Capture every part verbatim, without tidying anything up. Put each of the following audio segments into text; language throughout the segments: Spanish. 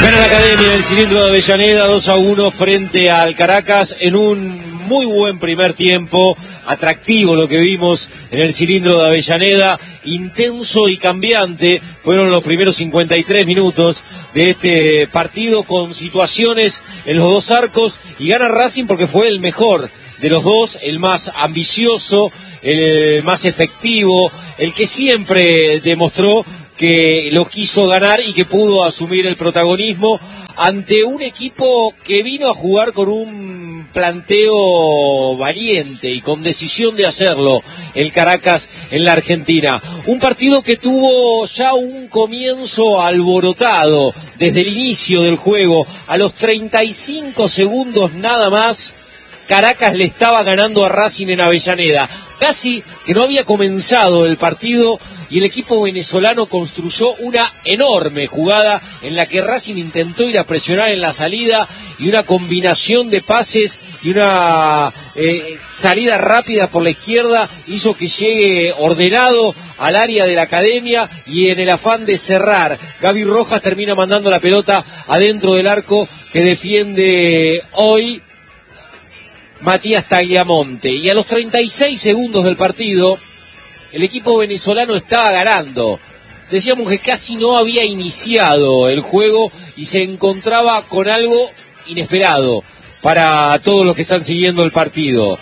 Gana la Academia del Cilindro de Avellaneda dos a uno frente al Caracas en un muy buen primer tiempo, atractivo lo que vimos en el Cilindro de Avellaneda, intenso y cambiante. Fueron los primeros cincuenta y tres minutos de este partido con situaciones en los dos arcos y gana Racing porque fue el mejor de los dos, el más ambicioso, el más efectivo, el que siempre demostró que lo quiso ganar y que pudo asumir el protagonismo ante un equipo que vino a jugar con un planteo valiente y con decisión de hacerlo, el Caracas en la Argentina. Un partido que tuvo ya un comienzo alborotado desde el inicio del juego. A los treinta y cinco segundos nada más, Caracas le estaba ganando a Racing en Avellaneda. Casi que no había comenzado el partido y el equipo venezolano construyó una enorme jugada en la que Racing intentó ir a presionar en la salida y una combinación de pases y una eh, salida rápida por la izquierda hizo que llegue ordenado al área de la Academia y en el afán de cerrar, Gaby Rojas termina mandando la pelota adentro del arco que defiende hoy Matías Tagliamonte. Y a los treinta y seis segundos del partido, el equipo venezolano estaba ganando. Decíamos que casi no había iniciado el juego y se encontraba con algo inesperado para todos los que están siguiendo el partido.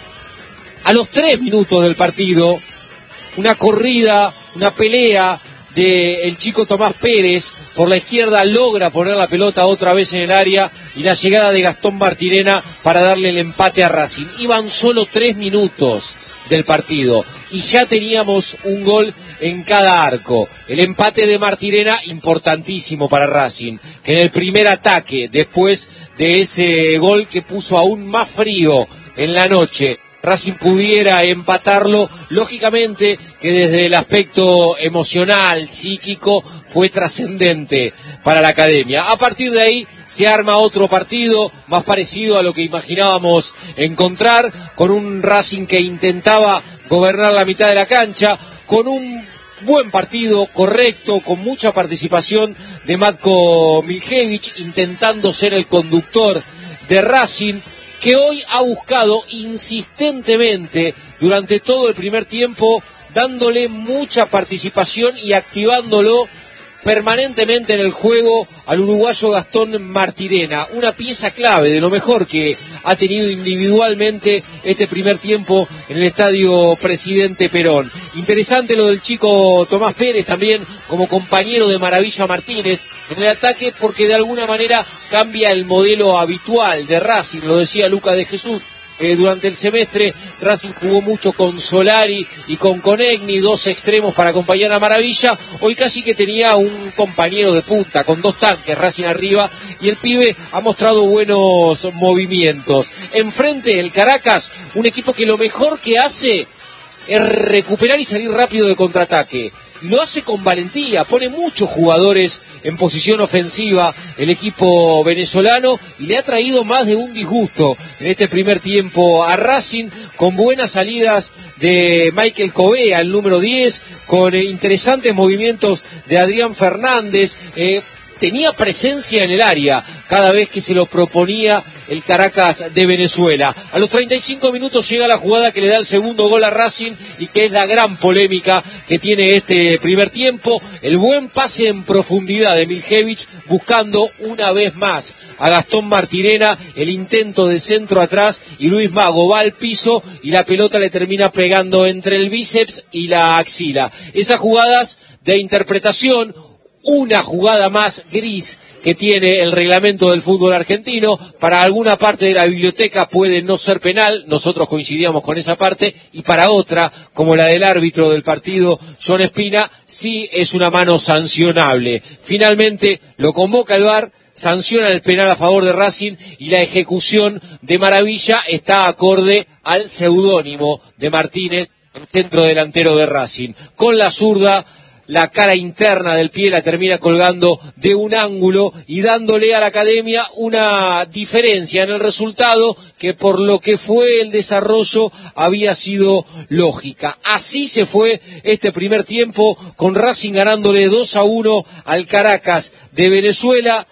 A los tres minutos del partido, una corrida, una pelea del chico Tomás Pérez por la izquierda logra poner la pelota otra vez en el área y la llegada de Gastón Martirena para darle el empate a Racing. Iban solo tres minutos del partido y ya teníamos un gol en cada arco. El empate de Martirena importantísimo para Racing, que en el primer ataque, después de ese gol que puso aún más frío en la noche, Racing pudiera empatarlo, lógicamente que desde el aspecto emocional, psíquico, fue trascendente para la Academia. A partir de ahí se arma otro partido más parecido a lo que imaginábamos encontrar, con un Racing que intentaba gobernar la mitad de la cancha, con un buen partido, correcto, con mucha participación de Matko Miljevic, intentando ser el conductor de Racing, que hoy ha buscado insistentemente durante todo el primer tiempo, dándole mucha participación y activándolo permanentemente en el juego al uruguayo Gastón Martirena, una pieza clave de lo mejor que ha tenido individualmente este primer tiempo en el Estadio Presidente Perón. Interesante lo del chico Tomás Pérez también como compañero de Maravilla Martínez en el ataque, porque de alguna manera cambia el modelo habitual de Racing, lo decía Luca de Jesús. Eh, durante el semestre Racing jugó mucho con Solari y con Conegni, dos extremos para acompañar a Maravilla. Hoy casi que tenía un compañero de punta con dos tanques, Racing arriba, y el pibe ha mostrado buenos movimientos. Enfrente el Caracas, un equipo que lo mejor que hace es recuperar y salir rápido de contraataque. Lo hace con valentía, pone muchos jugadores en posición ofensiva el equipo venezolano y le ha traído más de un disgusto en este primer tiempo a Racing, con buenas salidas de Michael Covea, el número diez, con eh, interesantes movimientos de Adrián Fernández. eh, tenía presencia en el área cada vez que se lo proponía el Caracas de Venezuela. A los treinta y cinco minutos llega la jugada que le da el segundo gol a Racing y que es la gran polémica que tiene este primer tiempo. El buen pase en profundidad de Miljevic buscando una vez más a Gastón Martirena, el intento de centro atrás y Luis Mago va al piso y la pelota le termina pegando entre el bíceps y la axila. Esas jugadas de interpretación, una jugada más gris que tiene el reglamento del fútbol argentino. Para alguna parte de la biblioteca puede no ser penal, nosotros coincidíamos con esa parte, y para otra, como la del árbitro del partido, John Espina, sí es una mano sancionable. Finalmente lo convoca el V A R, sanciona el penal a favor de Racing y la ejecución de Maravilla está acorde al seudónimo de Martínez, el centro delantero de Racing. Con la zurda, la cara interna del pie la termina colgando de un ángulo y dándole a la Academia una diferencia en el resultado que, por lo que fue el desarrollo, había sido lógica. Así se fue este primer tiempo, con Racing ganándole dos a uno al Caracas de Venezuela.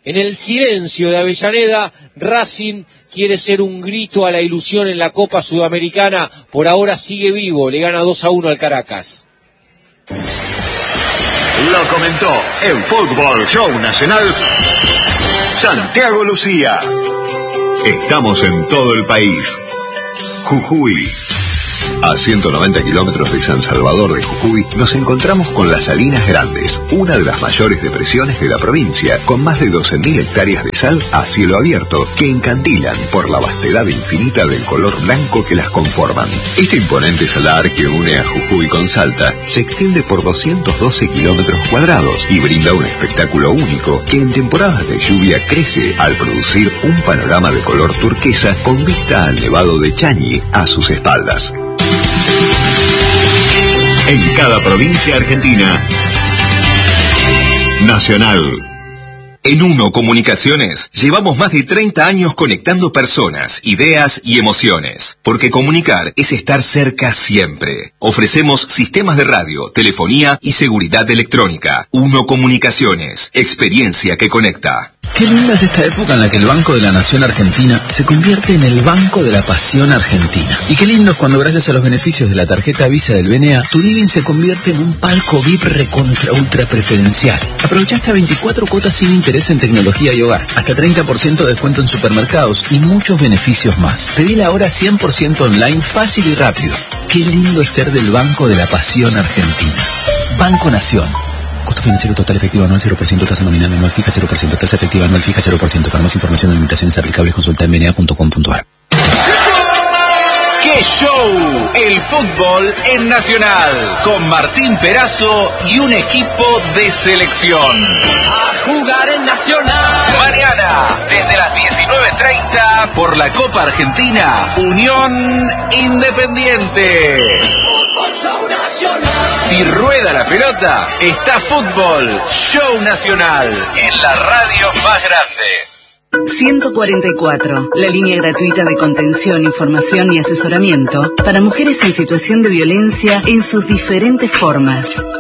En el silencio de Avellaneda, Racing quiere ser un grito a la ilusión en la Copa Sudamericana. Por ahora sigue vivo, le gana dos a uno al Caracas. Lo comentó en Fútbol Show Nacional Santiago Lucía. Estamos en todo el país. Jujuy. A ciento noventa kilómetros de San Salvador de Jujuy nos encontramos con las Salinas Grandes, una de las mayores depresiones de la provincia, con más de doce mil hectáreas de sal a cielo abierto que encandilan por la vastedad infinita del color blanco que las conforman. Este imponente salar que une a Jujuy con Salta se extiende por doscientos doce kilómetros cuadrados y brinda un espectáculo único que en temporadas de lluvia crece al producir un panorama de color turquesa con vista al Nevado de Chañi a sus espaldas. En cada provincia argentina, Nacional. En Uno Comunicaciones llevamos más de treinta años conectando personas, ideas y emociones, porque comunicar es estar cerca siempre. Ofrecemos sistemas de radio, telefonía y seguridad electrónica. Uno Comunicaciones, experiencia que conecta. Qué linda es esta época en la que el Banco de la Nación Argentina se convierte en el Banco de la Pasión Argentina. Y qué lindo es cuando gracias a los beneficios de la tarjeta Visa del B N A, tu living se convierte en un palco V I P recontra ultra preferencial. Aprovecha hasta veinticuatro cuotas sin interés en tecnología y hogar, hasta treinta por ciento de descuento en supermercados y muchos beneficios más. Pedila ahora cien por ciento online, fácil y rápido. Qué lindo es ser del Banco de la Pasión Argentina. Banco Nación. Costo financiero total efectivo anual cero por ciento, tasa nominal anual fija cero por ciento, tasa efectiva anual fija cero por ciento. Para más información o limitaciones aplicables consulta en b n a punto com punto a r. ¡Qué show! El fútbol en Nacional, con Martín Perazo y un equipo de selección. A jugar en Nacional. Mañana, desde las diecinueve treinta, por la Copa Argentina, Unión Independiente. Fútbol Show Nacional. Si rueda la pelota, está Fútbol Show Nacional, en la radio más grande. ciento cuarenta y cuatro, la línea gratuita de contención, información y asesoramiento para mujeres en situación de violencia en sus diferentes formas.